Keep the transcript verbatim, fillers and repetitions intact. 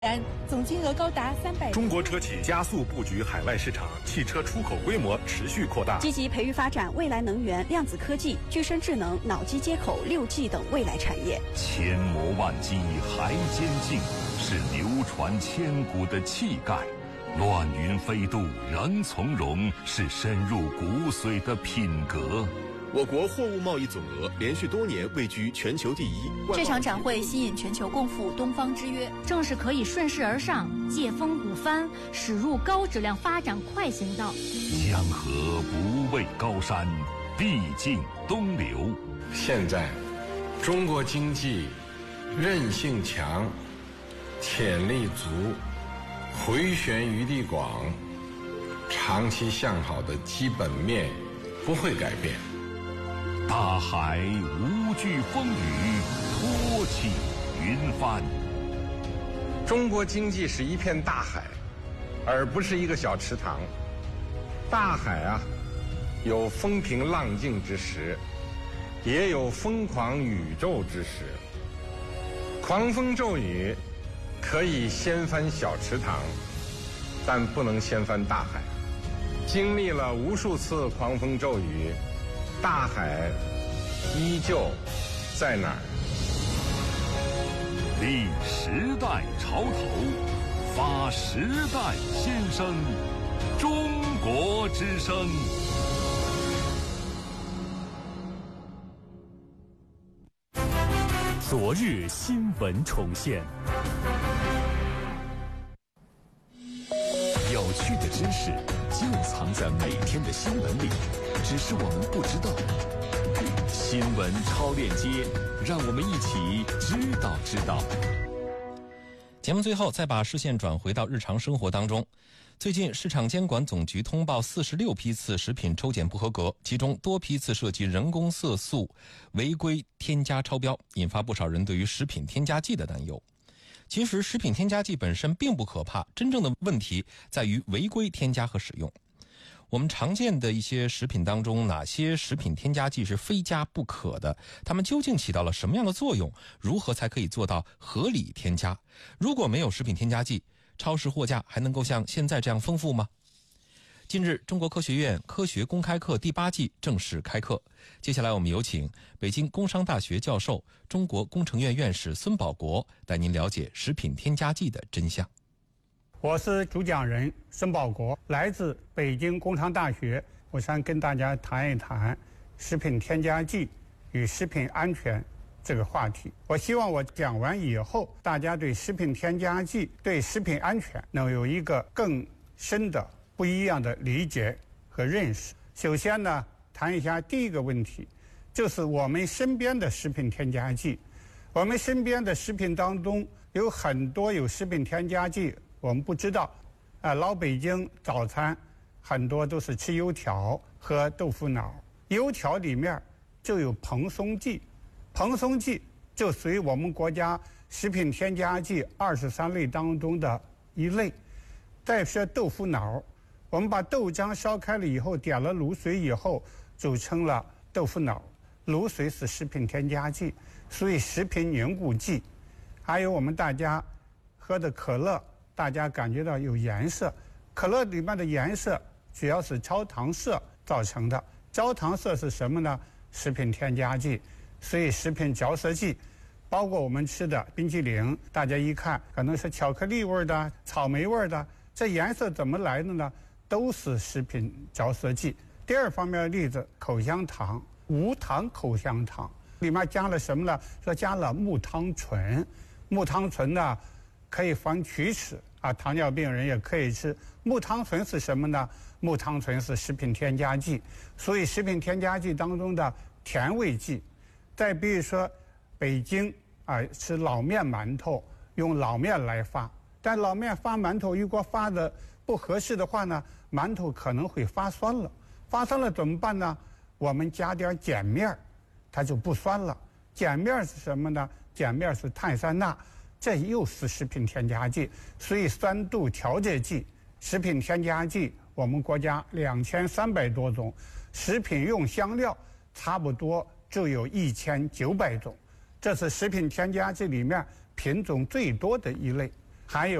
总金额高达三百。 中国车企加速布局海外市场，汽车出口规模持续扩大， 积极培育发展未来能源、量子科技、具身智能、脑机接口、六 G 等未来产业。 千磨万击还坚劲，是流传千古的气概；乱云飞渡仍从容，是深入骨髓的品格。 我国货物贸易总额连续多年位居全球第一。 这场展会吸引全球共赴东方之约， 正是可以顺势而上，借风鼓帆，驶入高质量发展快行道。 江河不畏高山，必尽东流。 现在，中国经济韧性强，潜力足，回旋余地广，长期向好的基本面不会改变。 大海无惧风雨，托起云帆。 中国经济是一片大海，而不是一个小池塘。大海啊，有风平浪静之时，也有疯狂宇宙之时。狂风骤雨可以掀翻小池塘，但不能掀翻大海。经历了无数次狂风骤雨，大海依旧在哪儿？ 立时代潮头，发时代新声，中国之声。 昨日新闻重现，有趣的知识就藏在每天的新闻里，只是我们不知道。新闻超链接，让我们一起知道知道。 节目最后再把视线转回到日常生活当中。最近市场监管总局通报四十六批次食品抽检不合格，其中多批次涉及人工色素违规添加超标，引发不少人对于食品添加剂的担忧。其实食品添加剂本身并不可怕，真正的问题在于违规添加和使用。我们常见的一些食品当中，哪些食品添加剂是非加不可的？它们究竟起到了什么样的作用？如何才可以做到合理添加？如果没有食品添加剂，超市货架还能够像现在这样丰富吗？近日，中国科学院科学公开课第八季正式开课。接下来我们有请北京工商大学教授、中国工程院院士孙保国带您了解食品添加剂的真相。 我是主讲人孙保国，来自北京工商大学。我想跟大家谈一谈食品添加剂与食品安全这个话题。我希望我讲完以后，大家对食品添加剂、对食品安全能有一个更深的、不一样的理解和认识。首先呢，谈一下第一个问题，就是我们身边的食品添加剂。我们身边的食品当中有很多有食品添加剂，我们不知道。啊，老北京早餐很多都是吃油条和豆腐脑，油条里面就有蓬松剂，蓬松剂就属于我们国家食品添加剂二十三类当中的一类。再说豆腐脑，我们把豆浆烧开了以后，点了卤水以后，组成了豆腐脑。卤水是食品添加剂，属于食品凝固剂。还有我们大家喝的可乐，大家感觉到有颜色，可乐里面的颜色主要是焦糖色造成的。焦糖色是什么呢？食品添加剂，所以食品着色剂。包括我们吃的冰淇淋，大家一看可能是巧克力味的、草莓味的，这颜色怎么来的呢？都是食品着色剂。第二方面的例子，口香糖，无糖口香糖里面加了什么呢？说加了木糖醇，木糖醇呢可以防龋齿啊，糖尿病人也可以吃。木糖醇是什么呢？木糖醇是食品添加剂，所以食品添加剂当中的甜味剂。再比如说北京啊，吃老面馒头，用老面来发，但老面发馒头如果发的不合适的话呢，馒头可能会发酸了。发酸了怎么办呢？我们加点碱面，它就不酸了。碱面是什么呢？碱面是碳酸钠，这又是食品添加剂，所以酸度调节剂、食品添加剂，我们国家两千三百多种，食品用香料差不多就有一千九百种，这是食品添加剂里面品种最多的一类。 还有。